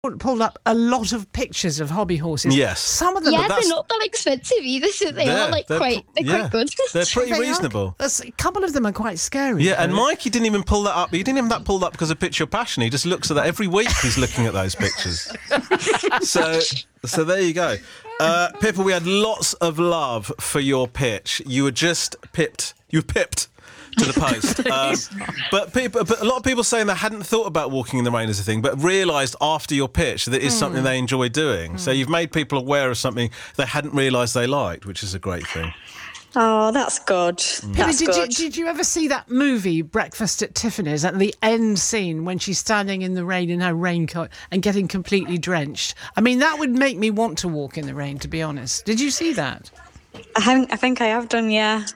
pulled up a lot of pictures of hobby horses. Yes. Some of them... Yeah, they're not that expensive either, so they are quite good. They're pretty reasonable. A couple of them are quite scary. Yeah, and Mikey didn't even pull that up. He didn't even have that pulled up because of Picture Your Passion. He just looks at that every week. He's looking at those pictures. So there you go. Pippa, we had lots of love for your pitch. You were just pipped. You were pipped to the post. But a lot of people saying they hadn't thought about walking in the rain as a thing, but realised after your pitch that it is something they enjoy doing. So you've made people aware of something they hadn't realised they liked, which is a great thing. Oh, that's good. Did you ever see that movie, Breakfast at Tiffany's, at the end scene when she's standing in the rain in her raincoat and getting completely drenched? I mean, that would make me want to walk in the rain, to be honest. Did you see that? I think I have done, yeah.